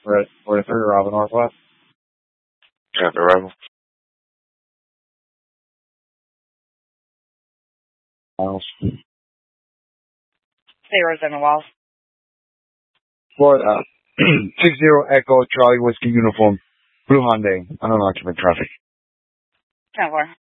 43, Robin Northwest. Copy, Rebel. Miles. Say Rosanna Walls. Florida. 60 Echo Charlie Whiskey Uniform. Blue Hyundai. Unknown occupant traffic. 10-4.